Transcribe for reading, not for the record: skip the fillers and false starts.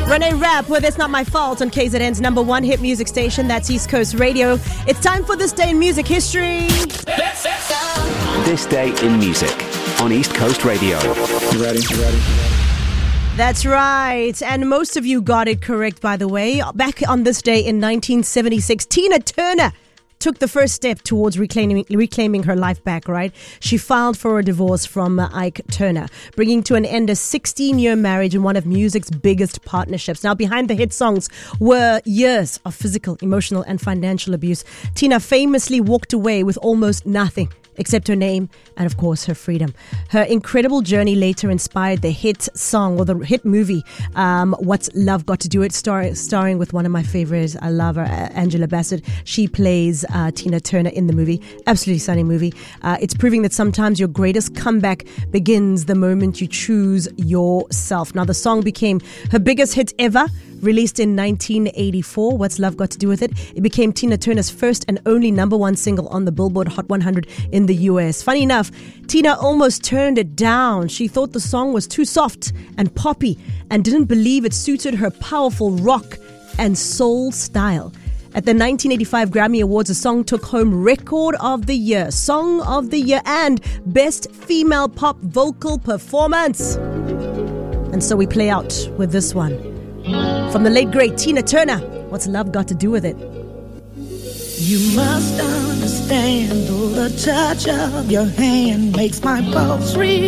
Renee Rapp with It's Not My Fault on KZN's number one hit music station. That's East Coast Radio. It's time for This Day in Music History. This Day in Music on East Coast Radio. You ready? That's right. And most of you got it correct, by the way. Back on this day in 1976, Tina Turner took the first step towards reclaiming her life back, right? She filed for a divorce from Ike Turner, bringing to an end a 16-year marriage and one of music's biggest partnerships. Now, behind the hit songs were years of physical, emotional, and financial abuse. Tina famously walked away with almost nothing except her name and, of course, her freedom. Her incredible journey later inspired the hit song or the hit movie, What's Love Got to Do It, starring with one of my favorites. I love her, Angela Bassett. She plays Tina Turner in the movie. Absolutely stunning movie. It's proving that sometimes your greatest comeback begins the moment you choose yourself. Now, the song became her biggest hit ever. Released in 1984, What's Love Got to Do With It? It became Tina Turner's first and only number one single on the Billboard Hot 100 in the US. Funny enough, Tina almost turned it down. She thought the song was too soft and poppy and didn't believe it suited her powerful rock and soul style. At the 1985 Grammy Awards, the song took home Record of the Year, Song of the Year, and Best Female Pop Vocal Performance. And so we play out with this one. From the late great Tina Turner, What's Love Got to Do With It? You must understand, though the touch of your hand makes my pulse real.